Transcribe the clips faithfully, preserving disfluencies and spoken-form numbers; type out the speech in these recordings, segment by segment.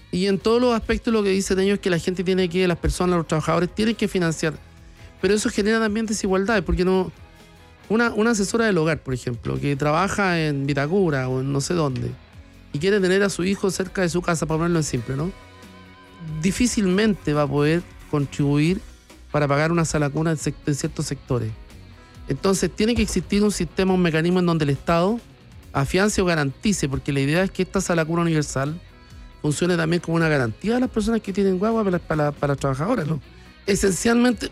Y en todos los aspectos lo que dicen ellos es que la gente tiene que, las personas, los trabajadores tienen que financiar. Pero eso genera también desigualdades, porque no una, una asesora del hogar, por ejemplo, que trabaja en Vitacura o en no sé dónde, y quiere tener a su hijo cerca de su casa, para ponerlo en simple, ¿no? Difícilmente va a poder contribuir para pagar una sala cuna en, en ciertos sectores. Entonces tiene que existir un sistema, un mecanismo en donde el Estado afiance o garantice, porque la idea es que esta sala cuna universal funcione también como una garantía a las personas que tienen guagua para, para, para las trabajadoras, ¿no? Esencialmente,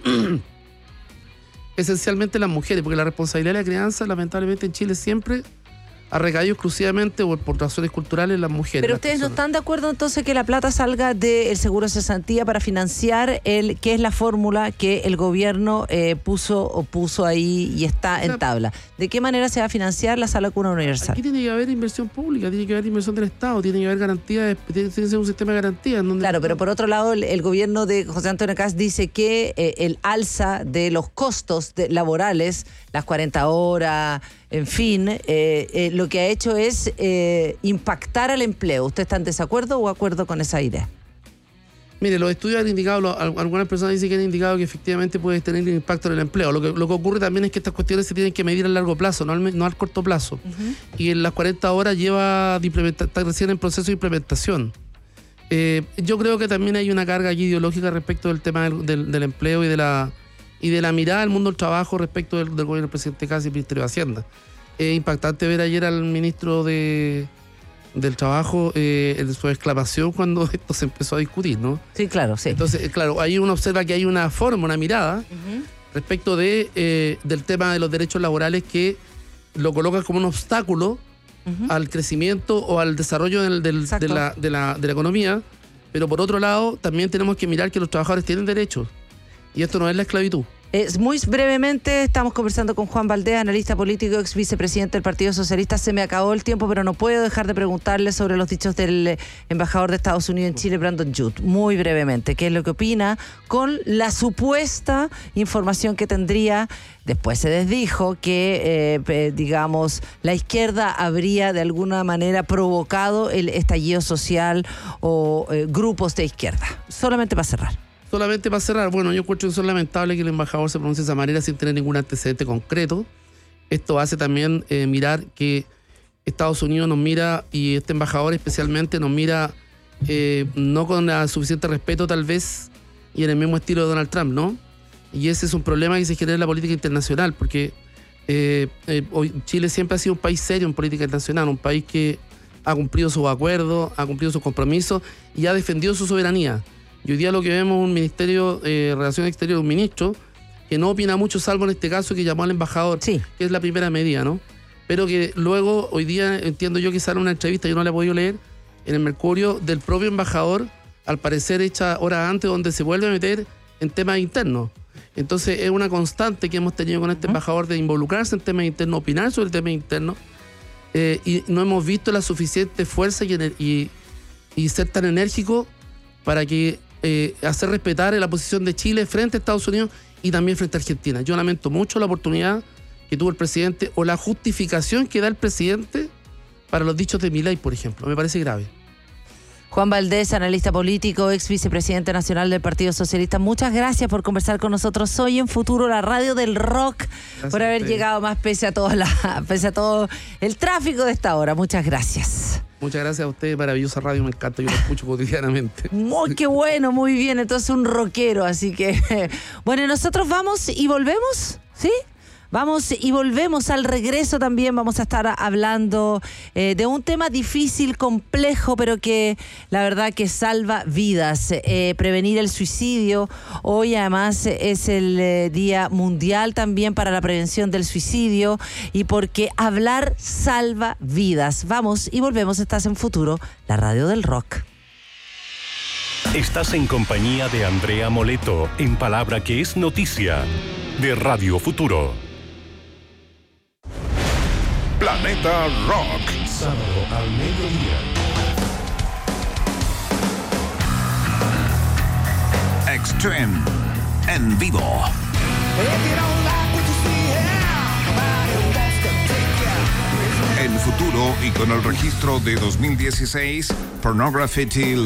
esencialmente las mujeres, porque la responsabilidad de la crianza, lamentablemente en Chile siempre ha recaído exclusivamente o por razones culturales en las mujeres. Pero ustedes no están de acuerdo entonces que la plata salga del seguro de cesantía para financiar el que es la fórmula que el gobierno eh, puso o puso ahí y está en tabla. ¿De qué manera se va a financiar la sala cuna universal? Aquí tiene que haber inversión pública, tiene que haber inversión del Estado, tiene que haber garantías, tiene que ser un sistema de garantías. Donde claro, pero por otro lado el, el gobierno de José Antonio Kast dice que eh, el alza de los costos de, laborales, las cuarenta horas, en fin, eh, eh, lo que ha hecho es eh, impactar al empleo. ¿Usted está en desacuerdo o acuerdo con esa idea? Mire, los estudios han indicado, lo, algunas personas dicen que han indicado que efectivamente puede tener un impacto en el empleo. Lo que, lo que ocurre también es que estas cuestiones se tienen que medir a largo plazo, no al, no al corto plazo. Uh-huh. Y en las cuarenta horas lleva de implementar, está recién en proceso de implementación. Eh, yo creo que también hay una carga aquí ideológica respecto del tema del, del, del empleo y de la y de la mirada al mundo del trabajo respecto del, del gobierno del presidente Kast y el Ministerio de Hacienda. Es impactante ver ayer al ministro de, del Trabajo eh, en su exclamación cuando esto se empezó a discutir, ¿no? Sí, claro, sí. Entonces, claro, ahí uno observa que hay una forma, una mirada uh-huh. respecto de, eh, del tema de los derechos laborales que lo coloca como un obstáculo uh-huh. al crecimiento o al desarrollo del, del, de, la, de, la, de la economía, pero por otro lado también tenemos que mirar que los trabajadores tienen derechos. Y esto no es la esclavitud. Es muy brevemente, estamos conversando con Juan Valdés, analista político, ex vicepresidente del Partido Socialista. Se me acabó el tiempo, pero no puedo dejar de preguntarle sobre los dichos del embajador de Estados Unidos en Chile, Brandon Judd. Muy brevemente, ¿qué es lo que opina con la supuesta información que tendría? Después se desdijo que, eh, digamos, la izquierda habría de alguna manera provocado el estallido social o eh, grupos de izquierda. Solamente para cerrar. Solamente para cerrar, bueno, yo encuentro que es lamentable que el embajador se pronuncie de esa manera sin tener ningún antecedente concreto. Esto hace también eh, mirar que Estados Unidos nos mira, y este embajador especialmente nos mira eh, no con el suficiente respeto tal vez, y en el mismo estilo de Donald Trump, ¿no? Y ese es un problema que se genera en la política internacional, porque eh, eh, hoy Chile siempre ha sido un país serio en política internacional, un país que ha cumplido sus acuerdos, ha cumplido sus compromisos y ha defendido su soberanía. Y hoy día lo que vemos es un ministerio de eh, Relaciones Exteriores, un ministro, que no opina mucho, salvo en este caso que llamó al embajador, sí. que es la primera medida, ¿no? Pero que luego, hoy día, entiendo yo que sale una entrevista, yo no la he podido leer, en el Mercurio, del propio embajador, al parecer hecha horas antes, donde se vuelve a meter en temas internos. Entonces es una constante que hemos tenido con este uh-huh. embajador de involucrarse en temas internos, opinar sobre temas internos, eh, y no hemos visto la suficiente fuerza y, y, y ser tan enérgico para que Eh, hacer respetar la posición de Chile frente a Estados Unidos y también frente a Argentina. Yo lamento mucho la oportunidad que tuvo el presidente o la justificación que da el presidente para los dichos de Milei, por ejemplo. Me parece grave. Juan Valdés, analista político, ex vicepresidente nacional del Partido Socialista. Muchas gracias por conversar con nosotros hoy en Futuro, la radio del rock, gracias por haber llegado más pese a, toda la, pese a todo el tráfico de esta hora. Muchas gracias. Muchas gracias a ustedes, maravillosa radio, me encanta, yo lo escucho cotidianamente. Muy qué bueno, muy bien, entonces un rockero, así que... Bueno, nosotros vamos y volvemos, ¿sí? Vamos y volvemos al regreso también, vamos a estar hablando eh, de un tema difícil, complejo, pero que la verdad que salva vidas, eh, prevenir el suicidio. Hoy además es el eh, Día Mundial también para la prevención del suicidio y porque hablar salva vidas. Vamos y volvemos, estás en Futuro, la radio del rock. Estás en compañía de Andrea Moleto, en Palabra que es Noticia, de Radio Futuro. Planeta Rock. Sábado al mediodía. Extreme en vivo. En Futuro y con el registro de dos mil dieciséis, Pornography